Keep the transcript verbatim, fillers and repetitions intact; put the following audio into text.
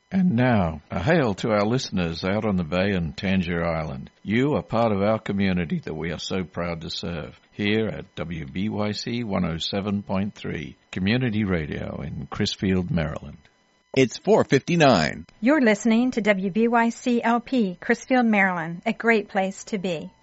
And now, a hail to our listeners out on the bay and Tangier Island. You are part of our community that we are so proud to serve. Here at W B Y C one oh seven point three, Community Radio in Crisfield, Maryland. It's four fifty-nine. You're listening to W B Y C L P, Crisfield, Maryland, a great place to be.